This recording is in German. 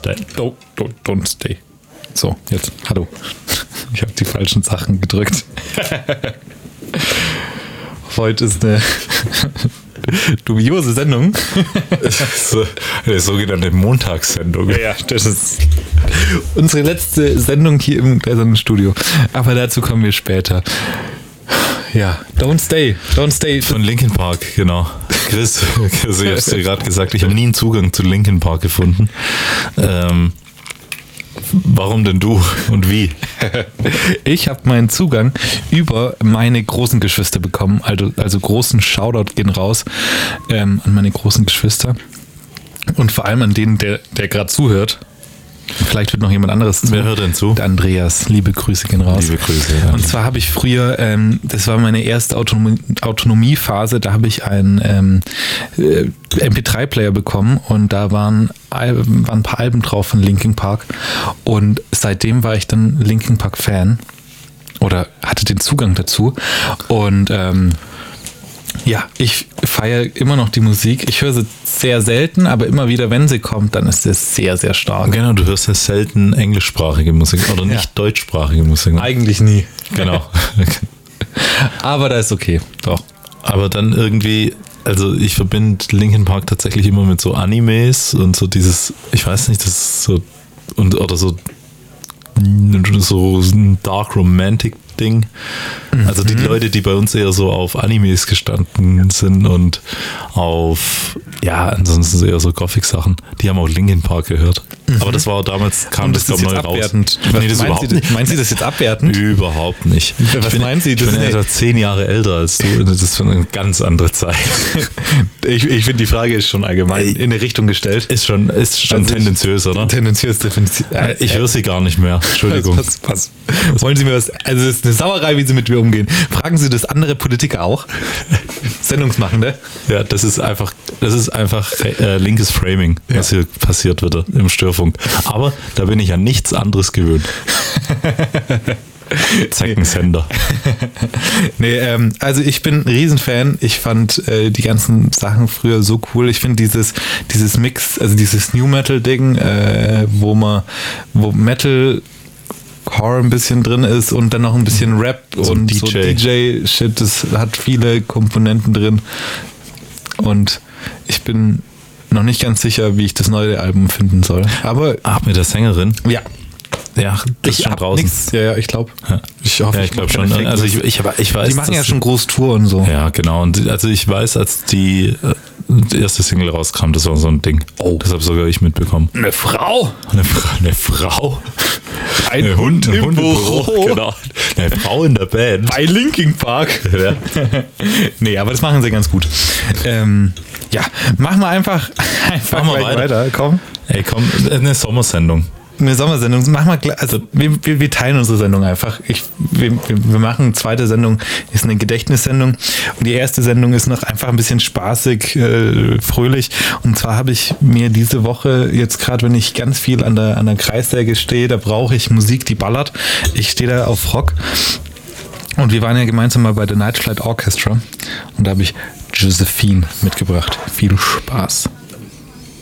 Don't stay. So, jetzt, hallo. Ich habe die falschen Sachen gedrückt. Heute ist eine dubiose Sendung. Eine sogenannte Montagssendung. Ja, das ist unsere letzte Sendung hier im gläsernen Studio. Aber dazu kommen wir später. Ja, Don't Stay. Von Linkin Park, genau. Chris, ich habe es dir gerade gesagt, ich habe nie einen Zugang zu Linkin Park gefunden. Warum denn du und wie? Ich habe meinen Zugang über meine großen Geschwister bekommen. Also großen Shoutout gehen raus an meine großen Geschwister. Und vor allem an den, der gerade zuhört. Vielleicht wird noch jemand anderes zu. Wer hört denn zu? Der Andreas. Liebe Grüße gehen raus. Liebe Grüße, ja. Und zwar habe ich früher, das war meine erste Autonomiephase, da habe ich einen MP3-Player bekommen und da waren ein paar Alben drauf von Linkin Park. Und seitdem war ich dann Linkin Park-Fan oder hatte den Zugang dazu. Und ja, ich feiere immer noch die Musik. Ich höre sie sehr selten, aber immer wieder, wenn sie kommt, dann ist es sehr, sehr stark. Genau, du hörst ja selten englischsprachige Musik oder nicht deutschsprachige Musik. Eigentlich nie. Genau. Aber da ist okay, doch. Aber dann irgendwie, also ich verbinde Linkin Park tatsächlich immer mit so Animes und so dieses, ich weiß nicht, das ist so, oder so ein Dark Romantic Ding. Also die Leute, die bei uns eher so auf Animes gestanden sind und auf, ja, ansonsten eher so Gothic-Sachen, die haben auch Linkin Park gehört. Aber das war damals, kam das glaube ich neu raus. Nee, das meinen Sie das jetzt abwertend? Überhaupt nicht. Was meinen Sie? Ich bin etwa 10 Jahre älter als du. Das ist schon eine ganz andere Zeit. Ich finde, die Frage ist schon allgemein in eine Richtung gestellt. Ist schon tendenziös, oder? Tendenziös definitiv. Ich höre sie gar nicht mehr. Entschuldigung. Was? Wollen Sie mir was? Also es ist eine Sauerei, wie Sie mit mir umgehen. Fragen Sie das andere Politiker auch? Sendungsmachende? Ja, das ist einfach linkes Framing, was hier passiert wird im Störfunk. Aber da bin ich an nichts anderes gewöhnt. Zeckensender. Nee, also ich bin ein Riesenfan. Ich fand die ganzen Sachen früher so cool. Ich finde dieses Mix, also dieses New Metal Ding, wo Metal Core ein bisschen drin ist und dann noch ein bisschen Rap so und DJ. So DJ-Shit, das hat viele Komponenten drin. Und ich bin noch nicht ganz sicher, wie ich das neue Album finden soll. Aber mit der Sängerin? Ja. Ja, das ist schon draußen. Nix. Ja, ich glaube. Ja. Ich hoffe, ich glaube schon. Also ich weiß, die machen ja schon groß Tour und so. Ja, genau. Und also ich weiß, als die erste Single rauskam, das war so ein Ding. Oh. Das habe sogar ich mitbekommen. Eine Frau? Eine Frau? Ein Hund im Büro. Genau. Eine Frau in der Band. Bei Linkin Park. Ja. Nee, aber das machen sie ganz gut. Ja, machen wir einfach weiter. Komm. Ey, komm, eine Sommersendung. Eine Sommersendung. Also wir teilen unsere Sendung einfach. Wir machen eine zweite Sendung, ist eine Gedächtnissendung. Und die erste Sendung ist noch einfach ein bisschen spaßig, fröhlich. Und zwar habe ich mir diese Woche jetzt gerade, wenn ich ganz viel an der Kreissäge stehe, da brauche ich Musik, die ballert. Ich stehe da auf Rock. Und wir waren ja gemeinsam mal bei der Night Flight Orchestra. Und da habe ich Josephine mitgebracht. Viel Spaß.